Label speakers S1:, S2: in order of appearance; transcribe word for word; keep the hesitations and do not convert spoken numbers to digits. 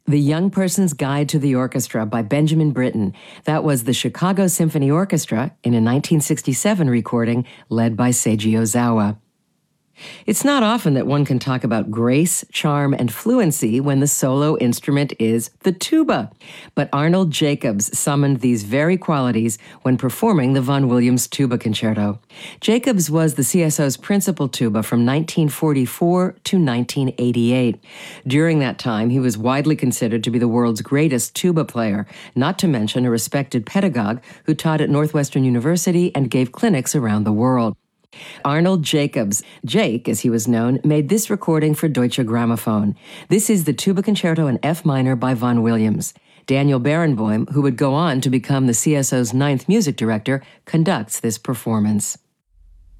S1: The Young Person's Guide to the Orchestra by Benjamin Britten. That was the Chicago Symphony Orchestra in a nineteen sixty-seven recording led by Seiji Ozawa. It's not often that one can talk about grace, charm, and fluency when the solo instrument is the tuba. But Arnold Jacobs summoned these very qualities when performing the Vaughan Williams Tuba Concerto. Jacobs was the C S O's principal tuba from nineteen forty-four to nineteen eighty-eight. During that time, he was widely considered to be the world's greatest tuba player, not to mention a respected pedagogue who taught at Northwestern University and gave clinics around the world. Arnold Jacobs, Jake as he was known, made this recording for Deutsche Grammophon. This is the Tuba Concerto in F minor by Vaughan Williams. Daniel Barenboim, who would go on to become the C S O's ninth music director, conducts this performance.